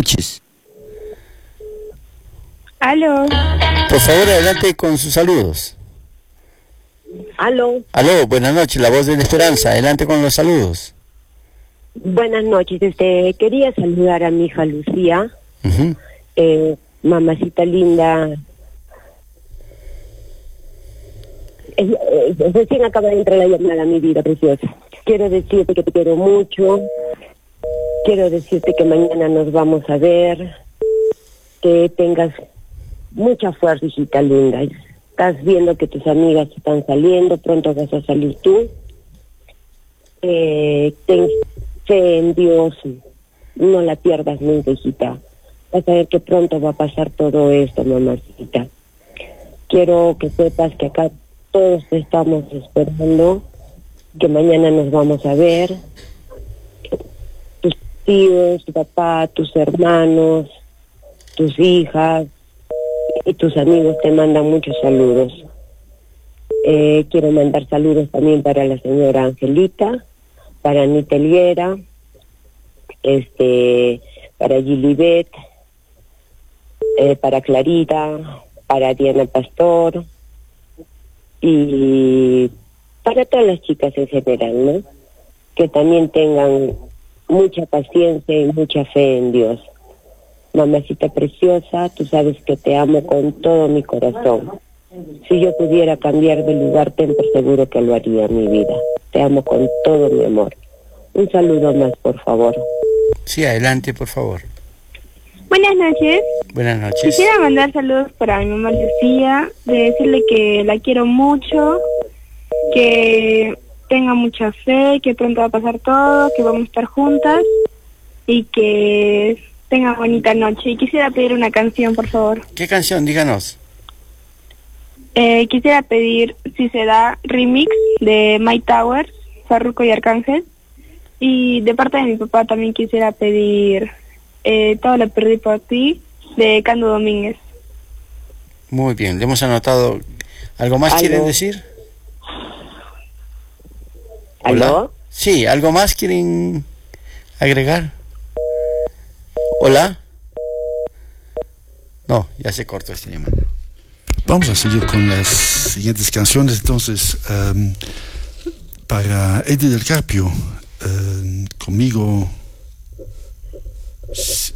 noches. Aló. Por favor, adelante con sus saludos. Aló. Aló, buenas noches, la voz de la esperanza. Adelante con los saludos. Buenas noches. Quería saludar a mi hija Lucía. Uh-huh. Mamacita linda. Recién acaba de entrar la llamada, mi vida preciosa. Quiero decirte que te quiero mucho. Quiero decirte que mañana nos vamos a ver. Que tengas mucha fuerza, hijita linda. Estás viendo que tus amigas están saliendo, pronto vas a salir tú. Ten fe en Dios, no la pierdas nunca, hijita. Vas a ver que pronto va a pasar todo esto, mamacita. Quiero que sepas que acá todos te estamos esperando, que mañana nos vamos a ver. Tus tíos, tu papá, tus hermanos, tus hijas y tus amigos te mandan muchos saludos. Quiero mandar saludos también para la señora Angelita, para Anita Helguera, para Gilibet, para Clarita, para Diana Pastor y para todas las chicas en general, ¿no? Que también tengan mucha paciencia y mucha fe en Dios. Mamacita preciosa, tú sabes que te amo con todo mi corazón. Si yo pudiera cambiar de lugar, ten por seguro que lo haría, mi vida. Te amo con todo mi amor. Un saludo más, por favor. Sí, adelante, por favor. Buenas noches. Buenas noches. Quisiera mandar saludos para mi mamá Lucía, de decirle que la quiero mucho, que tenga mucha fe, que pronto va a pasar todo, que vamos a estar juntas y que tenga bonita noche. Y quisiera pedir una canción, por favor. ¿Qué canción? Díganos. Quisiera pedir, si se da, remix de My Towers, Farruko y Arcángel. Y de parte de mi papá también quisiera pedir Todo lo perdí por ti, de Cando Domínguez. Muy bien, le hemos anotado. ¿Algo más quieren decir? ¿Hola? ¿Aló? Sí, ¿algo más quieren agregar? ¿Hola? No, ya se cortó este llamado. Vamos a seguir con las siguientes canciones. Entonces, para Eddie del Carpio, conmigo